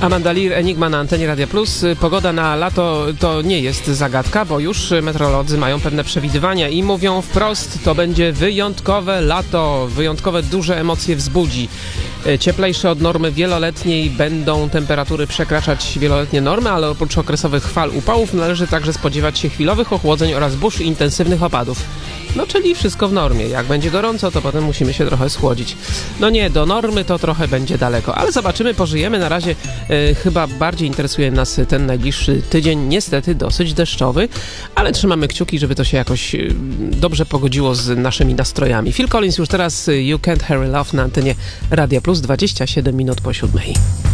Amanda Lear, Enigma na antenie Radia Plus. Pogoda na lato to nie jest zagadka, bo już meteorolodzy mają pewne przewidywania i mówią wprost, to będzie wyjątkowe lato, wyjątkowe duże emocje wzbudzi. Cieplejsze od normy wieloletniej, będą temperatury przekraczać wieloletnie normy, ale oprócz okresowych fal upałów należy także spodziewać się chwilowych ochłodzeń oraz burz i intensywnych opadów. No czyli wszystko w normie. Jak będzie gorąco, to potem musimy się trochę schłodzić. No nie, do normy to trochę będzie daleko, ale zobaczymy, pożyjemy. Na razie chyba bardziej interesuje nas ten najbliższy tydzień, niestety dosyć deszczowy, ale trzymamy kciuki, żeby to się jakoś dobrze pogodziło z naszymi nastrojami. Phil Collins już teraz You Can't Hurry Love na antenie Radia Plus, 27 minut po 7.